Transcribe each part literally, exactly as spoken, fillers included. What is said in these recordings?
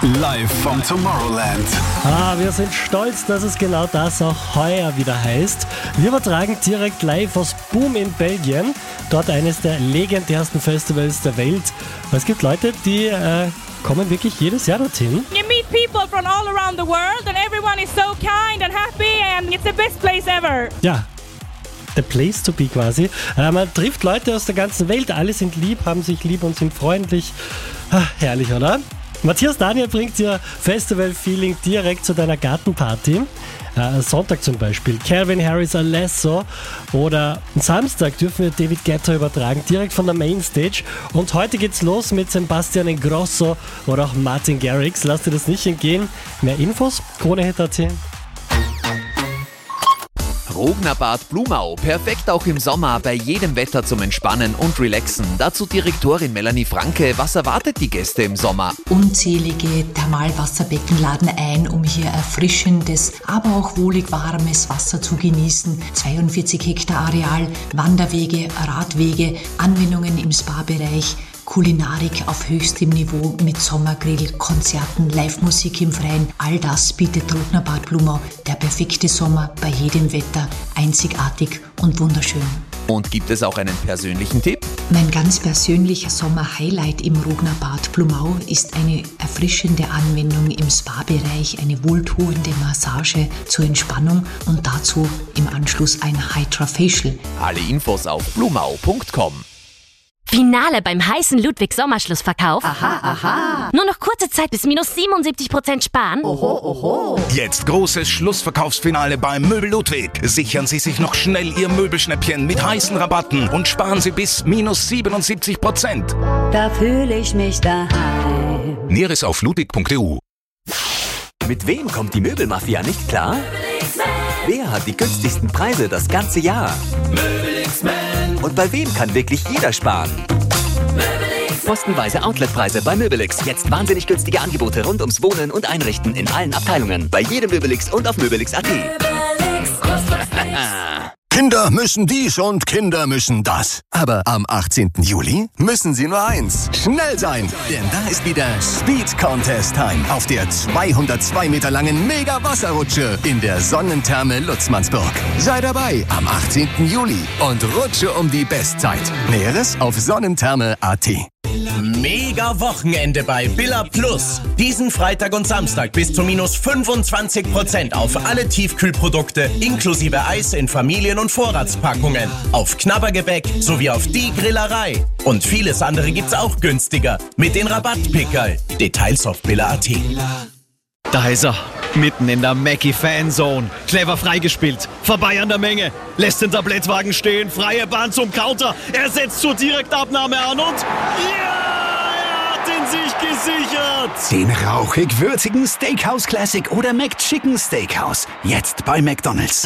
Live vom Tomorrowland. Ah, wir sind stolz, dass es genau das auch heuer wieder heißt. Wir übertragen direkt live aus Boom in Belgien. Dort eines der legendärsten Festivals der Welt. Es gibt Leute, die äh, kommen wirklich jedes Jahr dorthin. You meet people from all around the world and everyone is so kind and happy and it's the best place ever. Ja. The place to be quasi. Äh, man trifft Leute aus der ganzen Welt, alle sind lieb, haben sich lieb und sind freundlich. Ah, herrlich, oder? Matthias Daniel bringt dir Festival-Feeling direkt zu deiner Gartenparty. Äh, Sonntag zum Beispiel Calvin Harris Alesso oder Samstag dürfen wir David Guetta übertragen, direkt von der Mainstage. Und heute geht's los mit Sebastian Ingrosso oder auch Martin Garrix. Lass dir das nicht entgehen. Mehr Infos, Kronehit Punkt at. Rognerbad Blumau, perfekt auch im Sommer, bei jedem Wetter zum Entspannen und Relaxen. Dazu Direktorin Melanie Franke, was erwartet die Gäste im Sommer? Unzählige Thermalwasserbecken laden ein, um hier erfrischendes, aber auch wohlig warmes Wasser zu genießen. zweiundvierzig Hektar Areal, Wanderwege, Radwege, Anwendungen im Spa-Bereich, Kulinarik auf höchstem Niveau mit Sommergrill, Konzerten, Live-Musik im Freien. All das bietet Rognerbad Blumau. Der perfekte Sommer bei jedem Wetter. Einzigartig und wunderschön. Und gibt es auch einen persönlichen Tipp? Mein ganz persönlicher Sommer-Highlight im Rognerbad Blumau ist eine erfrischende Anwendung im Spa-Bereich, eine wohltuende Massage zur Entspannung und dazu im Anschluss ein Hydra-Facial. Alle Infos auf blumau punkt com. Finale beim heißen Ludwig-Sommerschlussverkauf. Aha, aha. Nur noch kurze Zeit bis minus siebenundsiebzig Prozent sparen. Oho, oho. Jetzt großes Schlussverkaufsfinale beim Möbel Ludwig. Sichern Sie sich noch schnell Ihr Möbelschnäppchen mit heißen Rabatten und sparen Sie bis minus siebenundsiebzig Prozent. Da fühle ich mich daheim. Näheres auf ludwig punkt e u. Mit wem kommt die Möbelmafia nicht klar? Wer hat die günstigsten Preise das ganze Jahr? Und bei wem kann wirklich jeder sparen? Postenweise Outletpreise bei Möbelix. Jetzt wahnsinnig günstige Angebote rund ums Wohnen und Einrichten in allen Abteilungen. Bei jedem Möbelix und auf möbelix punkt at. Kinder müssen dies und Kinder müssen das. Aber am achtzehnten Juli müssen sie nur eins: schnell sein. Denn da ist wieder Speed Contest Time auf der zweihundertzwei Meter langen Mega-Wasserrutsche in der Sonnentherme Lutzmannsburg. Sei dabei am achtzehnten Juli und rutsche um die Bestzeit. Näheres auf sonnentherme punkt at. Mega Wochenende bei Billa Plus. Diesen Freitag und Samstag bis zu minus fünfundzwanzig Prozent auf alle Tiefkühlprodukte inklusive Eis in Familien- und Vorratspackungen, auf Knabbergebäck sowie auf die Grillerei. Und vieles andere gibt's auch günstiger mit den Rabattpickerl. Details auf billa punkt at. Da ist er, mitten in der Mackie-Fanzone. Clever freigespielt, vorbei an der Menge. Lässt den Tablettwagen stehen, freie Bahn zum Counter. Er setzt zur Direktabnahme an und... Ja, er hat ihn sich gesichert. Den rauchig-würzigen Steakhouse Classic oder McChicken Steakhouse. Jetzt bei McDonald's.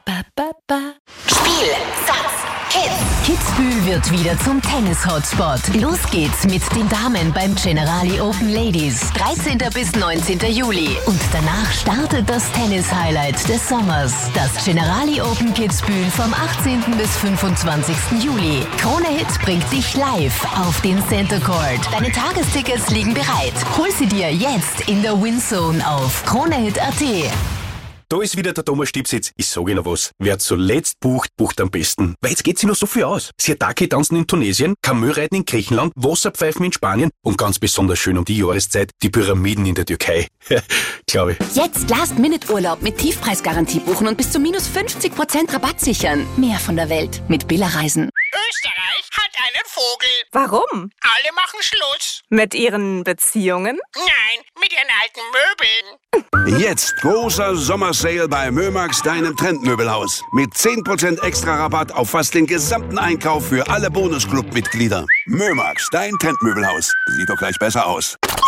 Spiel, Satz, Kids. Kitzbühel wird wieder zum Tennis-Hotspot. Los geht's mit den Damen beim Generali Open Ladies. dreizehnten bis neunzehnten Juli. Und danach startet das Tennis-Highlight des Sommers. Das Generali Open Kitzbühel vom achtzehnten bis fünfundzwanzigsten Juli. Kronehit bringt dich live auf den Center Court. Deine Tagestickets liegen bereit. Hol sie dir jetzt in der Winzone auf kronehit punkt at. Da ist wieder der Thomas Stipsitz. Ich sage Ihnen was. Wer zuletzt bucht, bucht am besten. Weil jetzt geht sich noch so viel aus. Siatake tanzen in Tunesien, Kamelreiten in Griechenland, Wasserpfeifen in Spanien und ganz besonders schön um die Jahreszeit die Pyramiden in der Türkei. Glaube ich. Jetzt Last-Minute-Urlaub mit Tiefpreisgarantie buchen und bis zu minus fünfzig Prozent Rabatt sichern. Mehr von der Welt mit Billa Reisen. Österreich hat einen Vogel. Warum? Alle machen Schluss. Mit ihren Beziehungen? Nein, mit ihren alten Möbeln. Jetzt großer Sommersale bei Mömax, deinem Trendmöbelhaus. Mit zehn Prozent extra Rabatt auf fast den gesamten Einkauf für alle Bonusclub-Mitglieder. Mömax, dein Trendmöbelhaus. Sieht doch gleich besser aus.